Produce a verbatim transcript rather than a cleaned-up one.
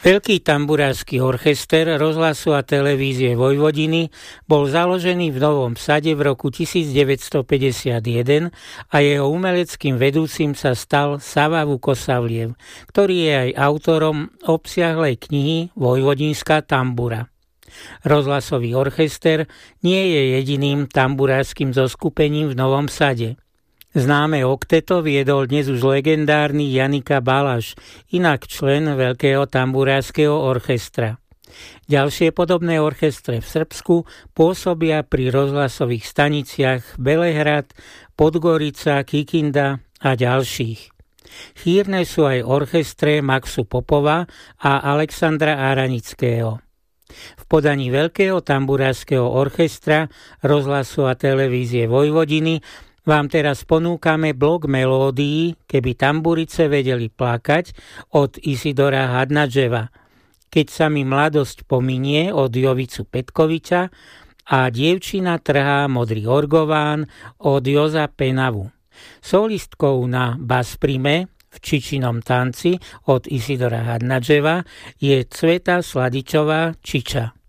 Veľký tamburársky orchester rozhlasu a televízie Vojvodiny bol založený v Novom Sade v roku devätnásťstopäťdesiatjeden a jeho umeleckým vedúcim sa stal Sava Vukosavliev, ktorý je aj autorom obsiahlej knihy Vojvodinská tambura. Rozhlasový orchester nie je jediným tamburárskym zoskupením v Novom Sade. Známe okteto viedol dnes už legendárny Janika Balaš, inak člen Veľkého tamburárskeho orchestra. Ďalšie podobné orchestre v Srbsku pôsobia pri rozhlasových staniciach Belehrad, Podgorica, Kikinda a ďalších. Chýrne sú aj orchestre Maxu Popova a Alexandra Aranického. V podaní Veľkého tamburárskeho orchestra, rozhlasu a televízie Vojvodiny vám teraz ponúkame blok melódií Keby tamburice vedeli plakať od Isidora Hadnadževa, Keď sa mi mladosť pominie od Jovicu Petkoviča a Dievčina trhá modrý orgován od Joza Penavu. Solistkou na basprime v Čičinom tanci od Isidora Hadnadževa je Cveta Sladičová Čiča.